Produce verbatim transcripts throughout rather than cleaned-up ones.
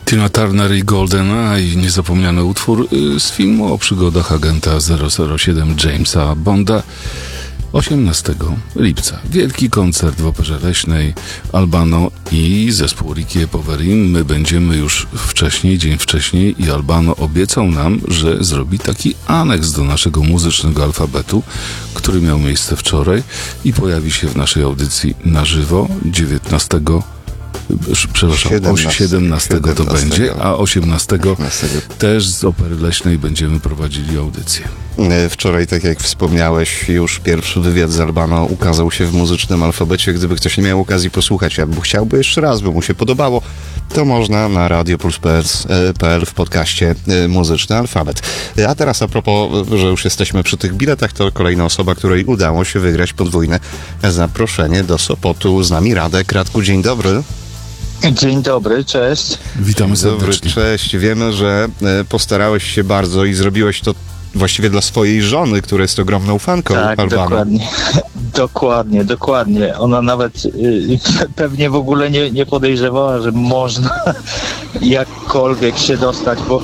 Tina Turner i GoldenEye, niezapomniany utwór z filmu o przygodach agenta zero zero siedem Jamesa Bonda. osiemnastego lipca. Wielki koncert w Operze Leśnej, Albano i zespół Ricky Poverin. My będziemy już wcześniej, dzień wcześniej, i Albano obiecał nam, że zrobi taki aneks do naszego muzycznego alfabetu, który miał miejsce wczoraj i pojawi się w naszej audycji na żywo dziewiętnastego Przepraszam, siedemnastego, siedemnastego to będzie, a osiemnastego też z Opery Leśnej będziemy prowadzili audycję. Wczoraj, tak jak wspomniałeś, już pierwszy wywiad z Albano ukazał się w muzycznym alfabecie. Gdyby ktoś nie miał okazji posłuchać, albo chciałby jeszcze raz, by mu się podobało, to można na radio plus kropka p l w podcaście Muzyczny Alfabet. A teraz a propos, że już jesteśmy przy tych biletach, to kolejna osoba, której udało się wygrać podwójne zaproszenie do Sopotu. Z nami Radek. Radku, dzień dobry. Dzień dobry, cześć. Witamy serdecznie. Dobry, cześć. Wiemy, że postarałeś się bardzo i zrobiłeś to właściwie dla swojej żony, która jest ogromną fanką tak, Albano. dokładnie. dokładnie, dokładnie. Ona nawet y, pewnie w ogóle nie, nie podejrzewała, że można jakkolwiek się dostać, bo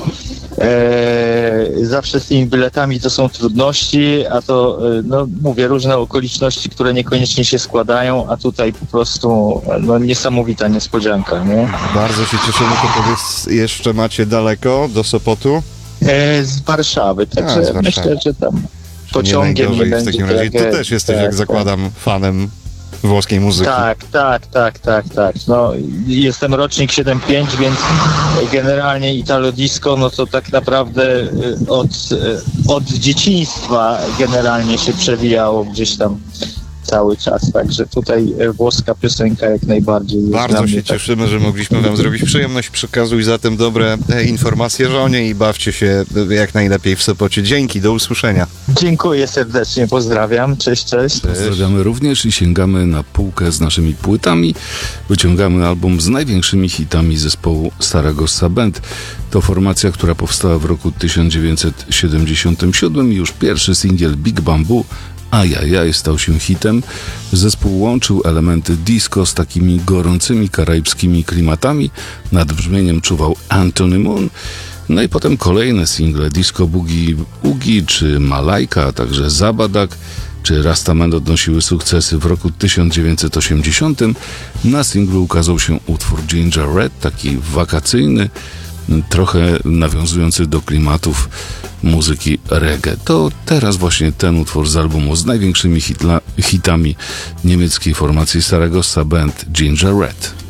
e, zawsze z tymi biletami to są trudności, a to, no mówię, różne okoliczności, które niekoniecznie się składają, a tutaj po prostu no, niesamowita niespodzianka, nie? Bardzo się cieszymy, to powiedz, jeszcze macie daleko do Sopotu? E, z Warszawy, także A, z Warszawy. myślę, że tam pociągiem nie, nie będzie. W takim razie ty też jesteś, tak, jak zakładam, fanem włoskiej muzyki. Tak, tak, tak, tak, tak. No, jestem rocznik siedem pięć, więc generalnie Italo Disco, no to tak naprawdę od, od dzieciństwa generalnie się przewijało gdzieś tam cały czas, także tutaj włoska piosenka jak najbardziej jest. Bardzo się tak. cieszymy, że mogliśmy wam zrobić przyjemność. Przekazuj zatem dobre informacje żonie i bawcie się jak najlepiej w Sopocie. Dzięki, do usłyszenia. Dziękuję serdecznie, pozdrawiam, cześć, cześć. Pozdrawiamy również i sięgamy na półkę z naszymi płytami. Wyciągamy album z największymi hitami zespołu Saragossa Band. To formacja, która powstała w roku tysiąc dziewięćset siedemdziesiątym siódmym i już pierwszy singiel Big Bamboo Ajajaj stał się hitem. Zespół łączył elementy disco z takimi gorącymi karaibskimi klimatami. Nad brzmieniem czuwał Anthony Moon. No i potem kolejne single Disco Boogie Oogie czy Malajka, a także Zabadak czy Rastaman odnosiły sukcesy. W roku tysiąc dziewięćset osiemdziesiątym na singlu ukazał się utwór Ginger Red, taki wakacyjny, trochę nawiązujący do klimatów muzyki reggae. To teraz właśnie ten utwór z albumu z największymi hitla, hitami niemieckiej formacji Saragossa Band, Ginger Red.